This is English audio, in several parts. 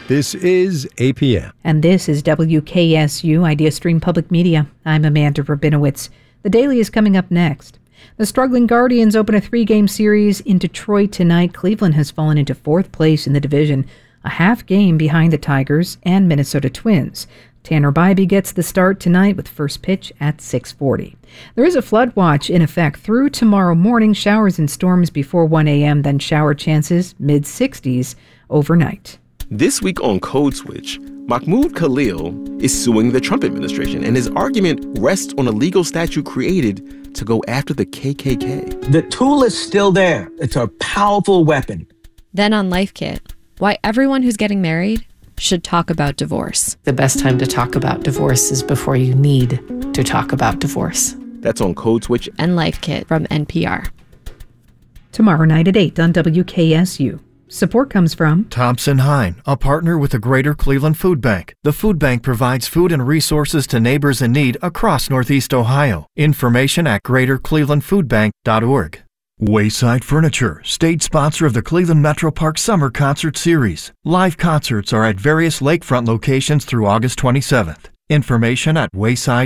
This is APM. And this is WKSU Idea Stream Public Media. I'm Amanda Rabinowitz. The Daily is coming up next. The struggling Guardians open a 3-game series in Detroit tonight. Cleveland has fallen into 4th place in the division, a half game behind the Tigers and Minnesota Twins. Tanner Bybee gets the start tonight with first pitch at 6:40. There is a flood watch in effect through tomorrow morning. Showers and storms before 1 a.m., then shower chances mid-60s overnight. This week on Code Switch, Mahmoud Khalil is suing the Trump administration, and his argument rests on a legal statute created to go after the KKK. The tool is still there. It's a powerful weapon. Then on Life Kit, why everyone who's getting married should talk about divorce. The best time to talk about divorce is before you need to talk about divorce. That's on Code Switch and Life Kit from NPR. Tomorrow night at 8 on WKSU. Support comes from Thompson Hine, a partner with the Greater Cleveland Food Bank. The food bank provides food and resources to neighbors in need across Northeast Ohio. Information at greaterclevelandfoodbank.org. Wayside Furniture, stage sponsor of the Cleveland Metro Park Summer Concert Series. Live concerts are at various lakefront locations through August 27th. Information at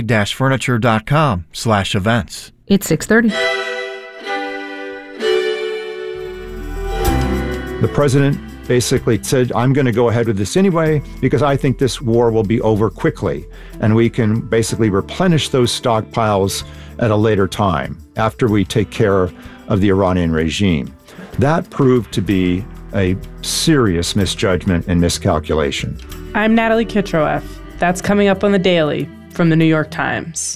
wayside-furniture.com/events. It's 6:30. The president basically said, I'm going to go ahead with this anyway because I think this war will be over quickly and we can basically replenish those stockpiles at a later time after we take care of the Iranian regime. That proved to be a serious misjudgment and miscalculation. I'm Natalie Kitroeff. That's coming up on The Daily from the New York Times.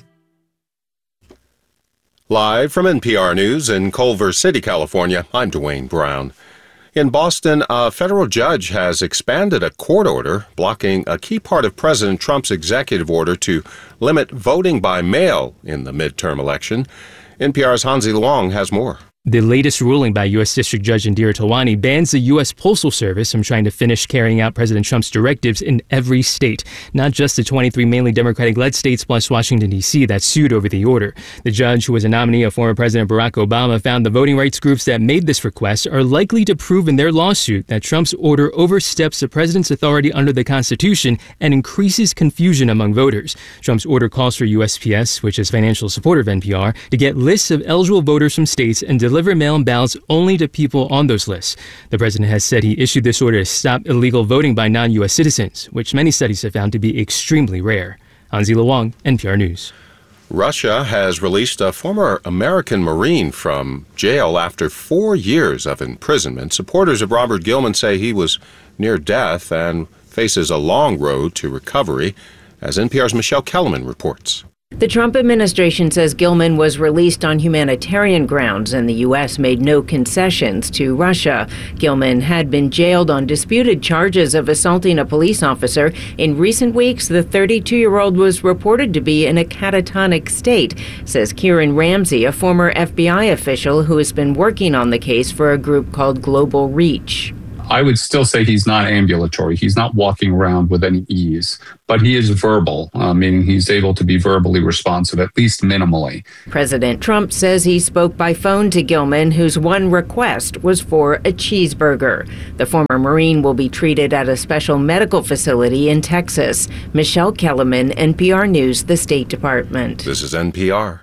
Live from NPR News in Culver City, California, I'm Dwayne Brown. In Boston, a federal judge has expanded a court order blocking a key part of President Trump's executive order to limit voting by mail in the midterm election. NPR's Hansi Luong has more. The latest ruling by U.S. District Judge Indira Tawani bans the U.S. Postal Service from trying to finish carrying out President Trump's directives in every state, not just the 23 mainly Democratic-led states plus Washington, D.C. that sued over the order. The judge, who was a nominee of former President Barack Obama, found the voting rights groups that made this request are likely to prove in their lawsuit that Trump's order oversteps the president's authority under the Constitution and increases confusion among voters. Trump's order calls for USPS, which is financial supporter of NPR, to get lists of eligible voters from states and deliver mail-in ballots only to people on those lists. The president has said he issued this order to stop illegal voting by non-U.S. citizens, which many studies have found to be extremely rare. Hansi Luong, NPR News. Russia has released a former American Marine from jail after 4 years of imprisonment. Supporters of Robert Gilman say he was near death and faces a long road to recovery, as NPR's Michelle Kellerman reports. The Trump administration says Gilman was released on humanitarian grounds and the U.S. made no concessions to Russia. Gilman had been jailed on disputed charges of assaulting a police officer. In recent weeks, the 32-year-old was reported to be in a catatonic state, says Kieran Ramsey, a former FBI official who has been working on the case for a group called Global Reach. I would still say he's not ambulatory. He's not walking around with any ease, but he is verbal, meaning he's able to be verbally responsive, at least minimally. President Trump says he spoke by phone to Gilman, whose one request was for a cheeseburger. The former Marine will be treated at a special medical facility in Texas. Michelle Kellerman, NPR News, the State Department. This is NPR.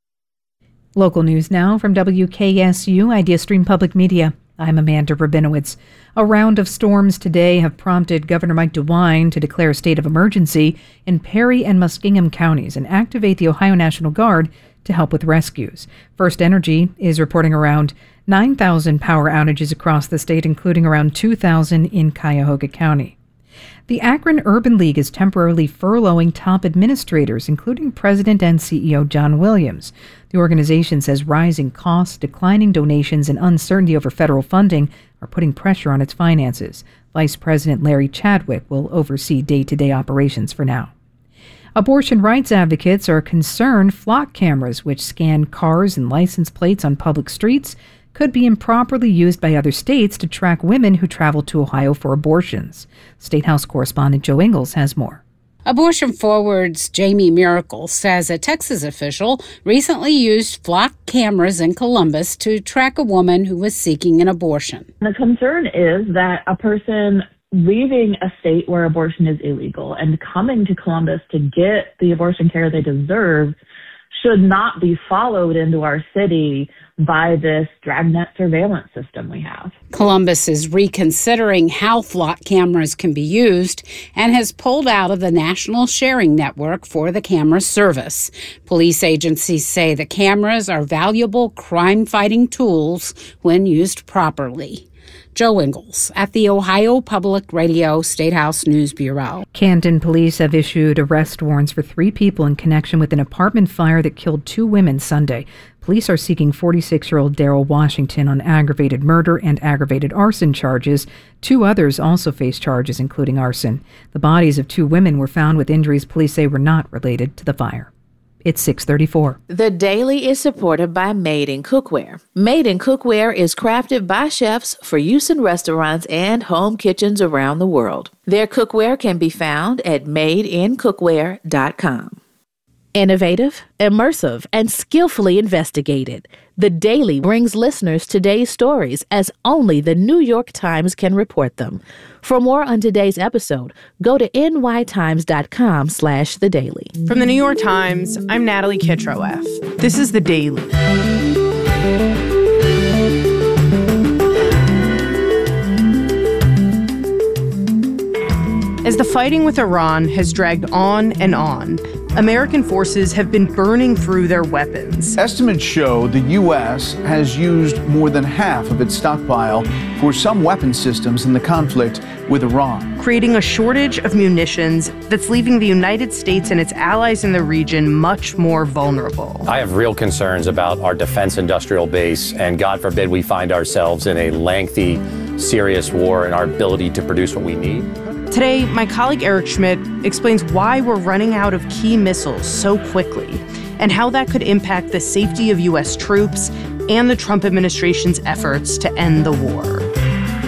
Local news now from WKSU Idea Stream Public Media. I'm Amanda Rabinowitz. A round of storms today have prompted Governor Mike DeWine to declare a state of emergency in Perry and Muskingum counties and activate the Ohio National Guard to help with rescues. First Energy is reporting around 9,000 power outages across the state, including around 2,000 in Cuyahoga County. The Akron Urban League is temporarily furloughing top administrators, including President and CEO John Williams. The organization says rising costs, declining donations, and uncertainty over federal funding are putting pressure on its finances. Vice President Larry Chadwick will oversee day-to-day operations for now. Abortion rights advocates are concerned flock cameras, which scan cars and license plates on public streets, could be improperly used by other states to track women who travel to Ohio for abortions. State House correspondent Joe Ingles has more. Abortion Forward's Jamie Miracle says a Texas official recently used flock cameras in Columbus to track a woman who was seeking an abortion. The concern is that a person leaving a state where abortion is illegal and coming to Columbus to get the abortion care they deserve should not be followed into our city by this dragnet surveillance system we have. Columbus is reconsidering how flock cameras can be used and has pulled out of the National Sharing Network for the camera service. Police agencies say the cameras are valuable crime-fighting tools when used properly. Joe Ingles at the Ohio Public Radio Statehouse News Bureau. Canton police have issued arrest warrants for 3 people in connection with an apartment fire that killed 2 women Sunday. Police are seeking 46-year-old Daryl Washington on aggravated murder and aggravated arson charges. 2 others also face charges, including arson. The bodies of 2 women were found with injuries police say were not related to the fire. It's 6:34. The Daily is supported by Made in Cookware. Made in Cookware is crafted by chefs for use in restaurants and home kitchens around the world. Their cookware can be found at madeincookware.com. Innovative, immersive, and skillfully investigated, The Daily brings listeners today's stories as only the New York Times can report them. For more on today's episode, go to nytimes.com/The Daily. From the New York Times, I'm Natalie Kitroeff. This is The Daily. As the fighting with Iran has dragged on and on, American forces have been burning through their weapons. Estimates show the U.S. has used more than half of its stockpile for some weapon systems in the conflict with Iran, creating a shortage of munitions that's leaving the United States and its allies in the region much more vulnerable. I have real concerns about our defense industrial base, and God forbid we find ourselves in a lengthy, serious war and our ability to produce what we need. Today, my colleague Eric Schmidt explains why we're running out of key missiles so quickly and how that could impact the safety of U.S. troops and the Trump administration's efforts to end the war.